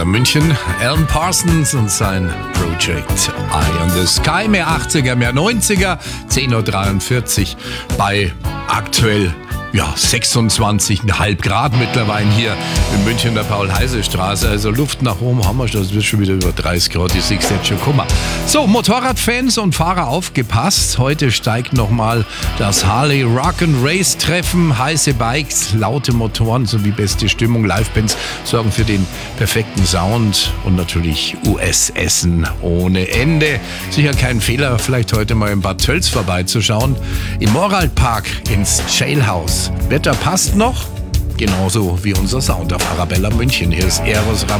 Arabella München. Alan Parsons und sein Project Eye on the Sky. Mehr 80er, mehr 90er. 10.43 Uhr bei aktuell 26,5 Grad mittlerweile hier in München, der Paul-Heise-Straße. Also Luft nach oben haben wir schon, das wird schon wieder über 30 Grad, ich sehe es jetzt schon, guck mal. So, Motorradfans und Fahrer aufgepasst. Heute steigt nochmal das Harley Rock'n'Race Treffen. Heiße Bikes, laute Motoren sowie beste Stimmung. Livebands sorgen für den perfekten Sound und natürlich US-Essen ohne Ende. Sicher kein Fehler, vielleicht heute mal in Bad Tölz vorbeizuschauen. Im Moraldpark ins Jailhouse. Wetter passt noch, genauso wie unser Sound auf Arabella München. Hier ist Eros Ramazzotti.